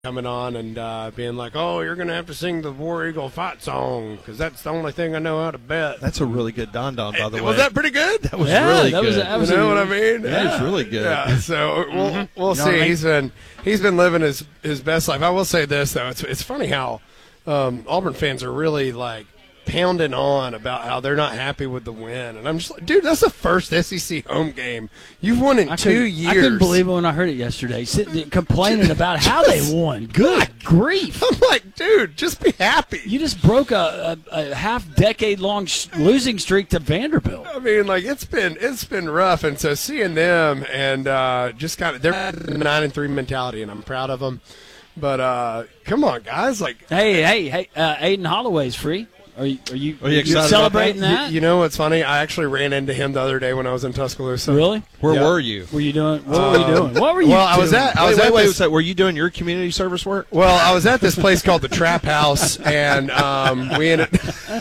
coming on and being like, "Oh, you're going to have to sing the War Eagle fight song because that's the only thing I know how to bet." That's a really good Don, by the way. Was that pretty good? That was really good. You know what I mean? That is really good. Yeah. So we'll see. He's been living his best life. I will say this though, it's funny how Auburn fans are really like pounding on about how they're not happy with the win, and I'm just like, dude, that's the first SEC home game you've won in 2 years. I couldn't believe it when I heard it yesterday, complaining about how they won. Good grief! I'm like, dude, just be happy. You just broke a half-decade-long losing streak to Vanderbilt. I mean, like it's been rough, and so seeing them and just kind of they're 9-3 mentality, and I'm proud of them. But come on, guys! Like, hey, Aiden Holloway's free. Are you excited celebrating that? You know what's funny? I actually ran into him the other day when I was in Tuscaloosa. Really? Where were you? What were you doing? What were you doing? What were you Well, doing? Were you doing your community service work? Well, I was at this place called the Trap House, and we ended.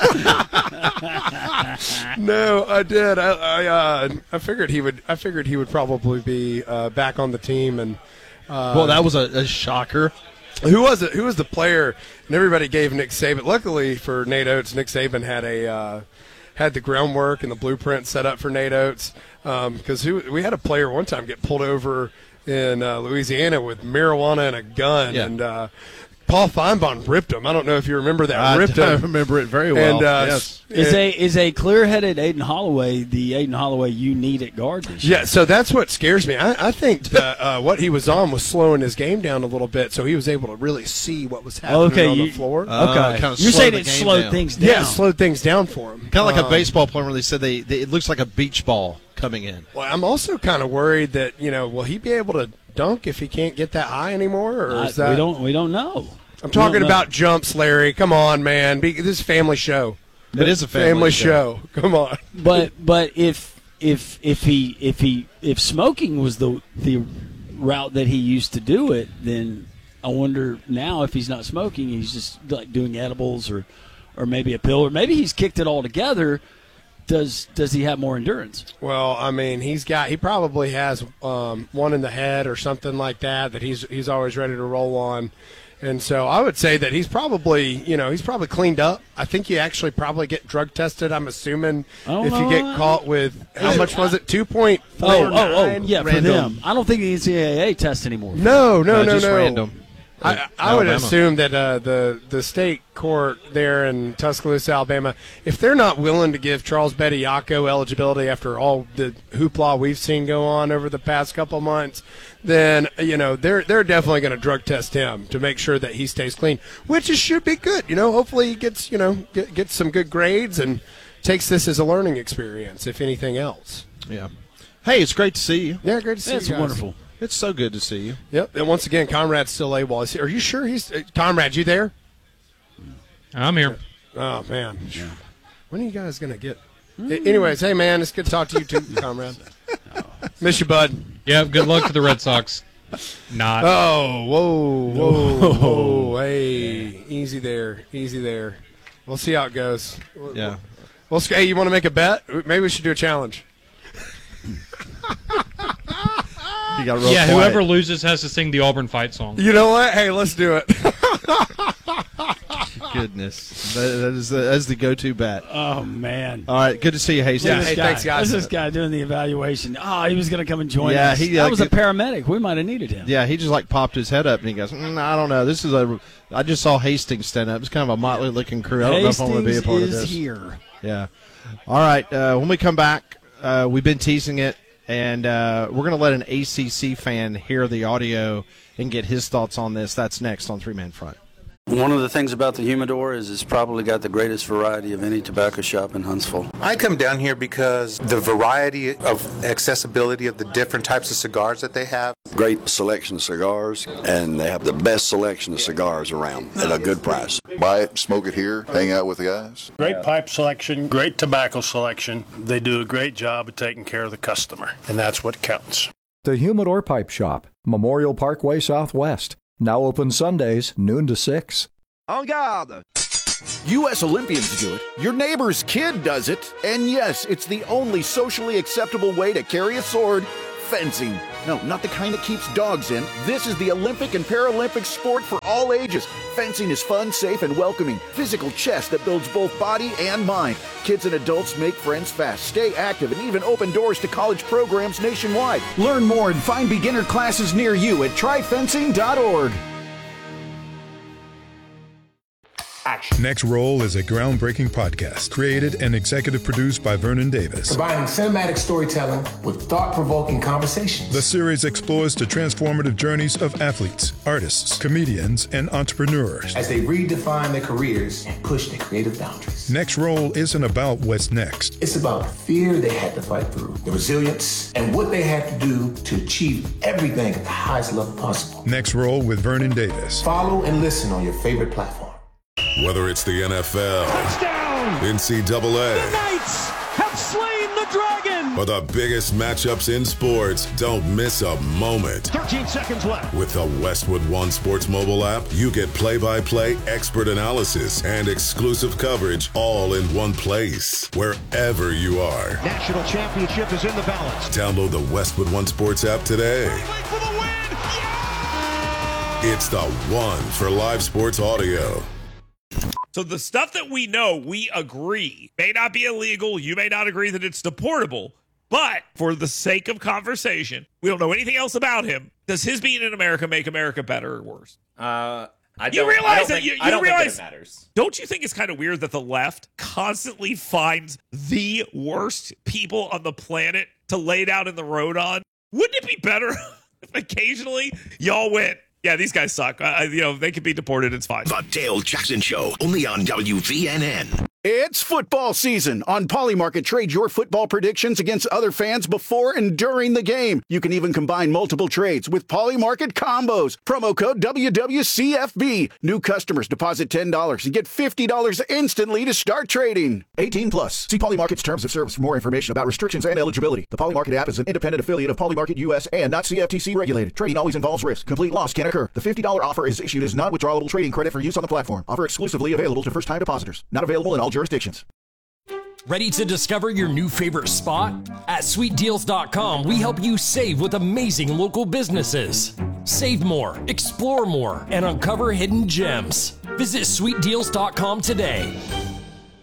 No, I did. I figured he would. I figured he would probably be back on the team, and well, that was a shocker. Who was it? Who was the player? And everybody gave Nick Saban. Luckily for Nate Oates, Nick Saban had the groundwork and the blueprint set up for Nate Oates because we had a player one time get pulled over in Louisiana with marijuana and a gun, and Paul Feinbaum ripped him. I don't know if you remember that. I remember it very well. And, yes. Is a clear-headed Aiden Holloway the Aiden Holloway you need at guard this year? Yeah, so that's what scares me. I think that what he was on was slowing his game down a little bit, so he was able to really see what was happening on the floor. Okay, you're saying it slowed things down. Yeah, it slowed things down for him. Kind of like a baseball player where they said it looks like a beach ball coming in. Well, I'm also kind of worried that will he be able to dunk if he can't get that high anymore, or is that we don't know. I'm talking about jumps, Larry. Come on, man. This is a family show. It is a family show. Come on. But if smoking was the route that he used to do it, then I wonder now if he's not smoking, he's just like doing edibles or maybe a pill, or maybe he's kicked it all together. Does he have more endurance? Well, I mean, he probably has one in the head or something like that he's always ready to roll on. And so I would say that he's probably cleaned up. I think you actually probably get drug tested, I'm assuming, if you get caught with, how much was it, 2.49? Oh, yeah, for them. I don't think the NCAA tests anymore. No. Just random. I would assume that the state court there in Tuscaloosa, Alabama, if they're not willing to give Charles Bediako eligibility after all the hoopla we've seen go on over the past couple months, then they're definitely going to drug test him to make sure that he stays clean, which should be good. Hopefully he gets gets some good grades and takes this as a learning experience, if anything else. Yeah. Hey, it's great to see you. Yeah, great to see you. It's wonderful. It's so good to see you. Yep. And once again, Conrad's still AWOL. Are you sure he's Conrad? You there? I'm here. Oh man. Yeah. When are you guys gonna get? Anyways, hey man, it's good to talk to you too, Conrad. Miss you, bud. Yeah. Good luck to the Red Sox. Not. Oh, whoa. Hey, easy there. We'll see how it goes. Yeah. Well, hey, you want to make a bet? Maybe we should do a challenge. Yeah, whoever loses has to sing the Auburn fight song. You know what? Hey, let's do it. Goodness. That is the go-to bet. Oh, man. All right, good to see you, Hastings. Yeah, hey, thanks, guys. This guy doing the evaluation. Oh, he was going to come and join Yeah, us. he that was a paramedic. We might have needed him. Yeah, he just popped his head up and he goes, I don't know. I just saw Hastings stand up. It's kind of a motley-looking crew. I don't know if I want to be a part of this. Hastings is here. Yeah. All right, when we come back, we've been teasing it. And we're going to let an ACC fan hear the audio and get his thoughts on this. That's next on Three Man Front. One of the things about the Humidor is it's probably got the greatest variety of any tobacco shop in Huntsville. I come down here because the variety of accessibility of the different types of cigars that they have. Great selection of cigars, and they have the best selection of cigars around at a good price. Buy it, smoke it here, hang out with the guys. Great pipe selection, great tobacco selection. They do a great job of taking care of the customer, and that's what counts. The Humidor Pipe Shop, Memorial Parkway Southwest. Now open Sundays, noon to 6. En garde! U.S. Olympians do it, your neighbor's kid does it, and yes, it's the only socially acceptable way to carry a sword fencing. No, not the kind that keeps dogs in. This is the Olympic and Paralympic sport for all ages. Fencing is fun, safe, and welcoming. Physical chess that builds both body and mind. Kids and adults make friends fast, stay active, and even open doors to college programs nationwide. Learn more and find beginner classes near you at tryfencing.org. Action. Next Roll is a groundbreaking podcast created and executive produced by Vernon Davis. Combining cinematic storytelling with thought-provoking conversations. The series explores the transformative journeys of athletes, artists, comedians, and entrepreneurs as they redefine their careers and push their creative boundaries. Next Roll isn't about what's next. It's about the fear they had to fight through, the resilience, and what they had to do to achieve everything at the highest level possible. Next Roll with Vernon Davis. Follow and listen on your favorite platform. Whether it's the NFL, touchdown, NCAA, the Knights have slain the dragon, or the biggest matchups in sports, don't miss a moment. 13 seconds left. With the Westwood One Sports mobile app, you get play-by-play expert analysis and exclusive coverage all in one place, wherever you are. National championship is in the balance. Download the Westwood One Sports app today. For the win. Yeah! It's the one for live sports audio. So the stuff that we know, we agree, may not be illegal. You may not agree that it's deportable. But for the sake of conversation, we don't know anything else about him. Does his being in America make America better or worse? You realize that it matters. Don't you think it's kind of weird that the left constantly finds the worst people on the planet to lay down in the road on? Wouldn't it be better if occasionally y'all went, yeah, these guys suck. They could be deported. It's fine. The Dale Jackson Show, only on WVNN. It's football season. On Polymarket, trade your football predictions against other fans before and during the game. You can even combine multiple trades with Polymarket combos. Promo code WWCFB. New customers deposit $10 and get $50 instantly to start trading. 18 plus. See Polymarket's terms of service for more information about restrictions and eligibility. The Polymarket app is an independent affiliate of Polymarket US and not CFTC regulated. Trading always involves risk. Complete loss can occur. The $50 offer is issued as non-withdrawable trading credit for use on the platform. Offer exclusively available to first-time depositors. Not available in all jurisdictions. Ready to discover your new favorite spot? At sweetdeals.com, we help you save with amazing local businesses. Save more, explore more, and uncover hidden gems. Visit sweetdeals.com today.